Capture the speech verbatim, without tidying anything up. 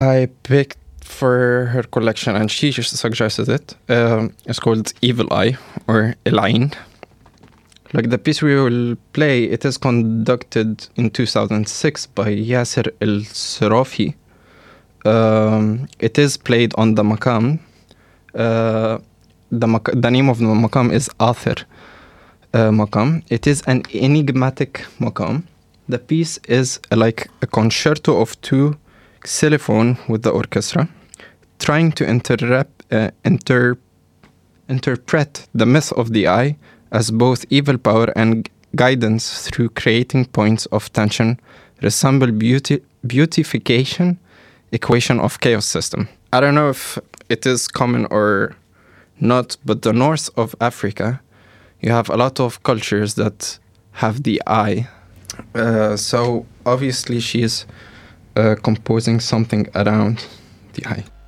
I picked for her collection, and she just suggested it. Um, it's called Evil Eye, or Elaine. Like the piece we will play, it is conducted in two thousand six by Yasser El-Sarafi. Um, it is played on the maqam. Uh, the, mak- the name of the maqam is Athir uh, maqam. It is an enigmatic maqam. The piece is uh, like a concerto of two xylophone with the orchestra, trying to interrep- uh, inter- interpret the myth of the eye as both evil power and guidance through creating points of tension resemble beauty beautification equation of chaos system. I don't know if it is common or not, but the north of Africa, you have a lot of cultures that have the eye. Uh, so obviously she's uh, composing something around the eye.